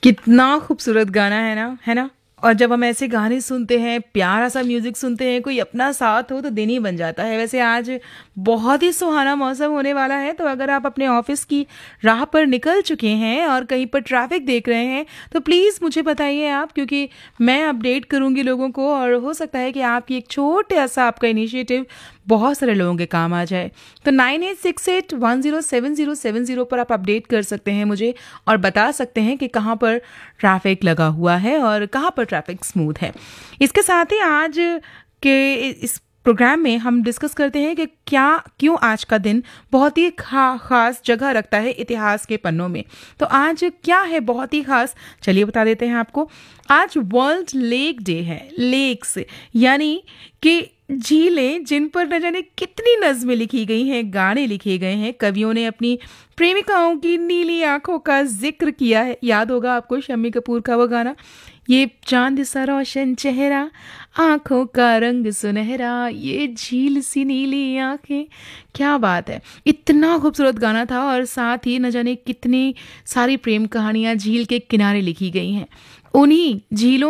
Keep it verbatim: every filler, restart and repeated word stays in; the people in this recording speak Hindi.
कितना खूबसूरत गाना है ना, है ना? और जब हम ऐसे गाने सुनते हैं, प्यारा सा म्यूज़िक सुनते हैं, कोई अपना साथ हो तो दिन ही बन जाता है। वैसे आज बहुत ही सुहाना मौसम होने वाला है, तो अगर आप अपने ऑफ़िस की राह पर निकल चुके हैं और कहीं पर ट्रैफ़िक देख रहे हैं, तो प्लीज़ मुझे बताइए आप, क्योंकि मैं अपडेट करूँगी लोगों को और हो सकता है कि आपकी एक छोटा-सा आपका इनिशिएटिव बहुत सारे लोगों के काम आ जाए। तो nine eight six eight one zero seven zero seven zero पर आप अपडेट कर सकते हैं मुझे और बता सकते हैं कि कहाँ पर ट्रैफ़िक लगा हुआ है और कहाँ पर ट्रैफ़िक स्मूथ है। इसके साथ ही आज के इस प्रोग्राम में हम डिस्कस करते हैं कि क्या क्यों आज का दिन बहुत ही खा, खास जगह रखता है इतिहास के पन्नों में। तो आज क्या है बहुत ही खास, चलिए बता देते हैं आपको। आज वर्ल्ड लेक डे है। लेक्स यानी कि झीलें जिन पर न जाने कितनी नज़्में लिखी गई हैं, गाने लिखे गए हैं, कवियों ने अपनी प्रेमिकाओं की नीली आंखों का जिक्र किया है। याद होगा आपको शम्मी कपूर का वो गाना, ये चांद सा रोशन चेहरा, आंखों का रंग सुनहरा, ये झील सी नीली आंखें। क्या बात है, इतना खूबसूरत गाना था और साथ ही न जाने कितनी सारी प्रेम कहानियां झील के किनारे लिखी गई हैं। उन्हीं झीलों